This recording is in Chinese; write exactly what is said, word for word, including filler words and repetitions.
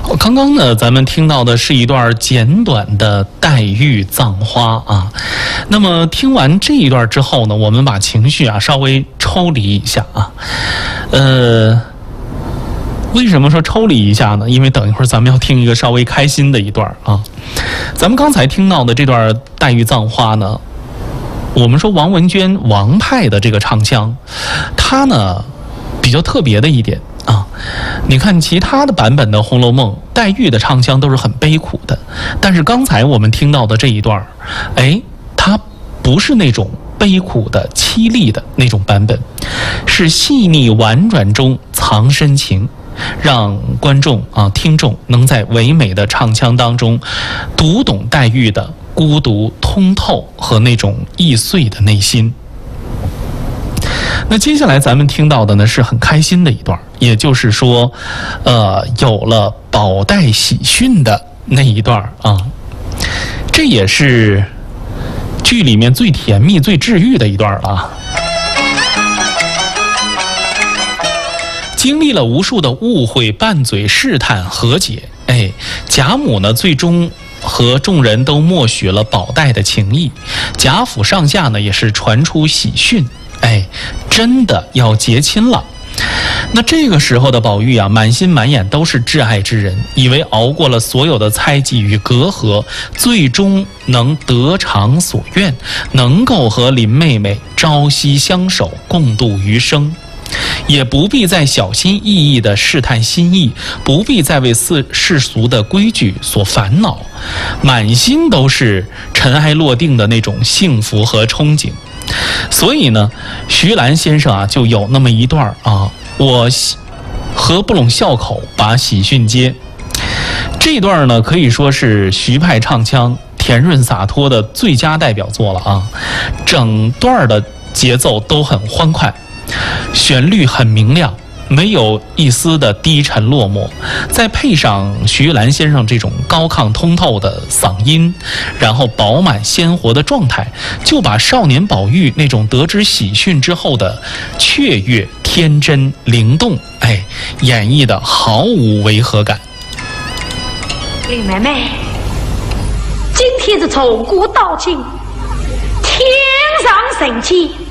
刚刚呢，咱们听到的是一段简短的黛玉葬花啊。那么听完这一段之后呢，我们把情绪啊稍微抽离一下啊。呃，为什么说抽离一下呢？因为等一会儿咱们要听一个稍微开心的一段啊。咱们刚才听到的这段黛玉葬花呢，我们说王文娟王派的这个唱腔，它呢比较特别的一点啊，你看其他的版本的《红楼梦》，黛玉的唱腔都是很悲苦的，但是刚才我们听到的这一段，哎，它不是那种悲苦的凄厉的那种版本，是细腻婉转中藏深情，让观众啊听众能在唯美的唱腔当中读懂黛玉的孤独通透和那种易碎的内心。那接下来咱们听到的呢是很开心的一段，也就是说呃有了宝黛喜讯的那一段啊，这也是剧里面最甜蜜最治愈的一段了啊。经历了无数的误会、拌嘴、试探、和解，哎，贾母呢最终和众人都默许了宝黛的情谊，贾府上下呢也是传出喜讯，哎，真的要结亲了。那这个时候的宝玉啊，满心满眼都是挚爱之人，以为熬过了所有的猜忌与隔阂，最终能得偿所愿，能够和林妹妹朝夕相守，共度余生。也不必再小心翼翼地试探心意，不必再为世世俗的规矩所烦恼，满心都是尘埃落定的那种幸福和憧憬。所以呢，徐兰先生啊就有那么一段啊，我合不拢笑口把喜讯接。这段呢可以说是徐派唱腔甜润洒脱的最佳代表作了啊，整段的节奏都很欢快，旋律很明亮，没有一丝的低沉落寞，再配上徐兰先生这种高亢通透的嗓音，然后饱满鲜活的状态，就把少年宝玉那种得知喜讯之后的雀跃、天真、灵动，哎，演绎的毫无违和感。 林妹妹，今天是从古道庆，天上神奇。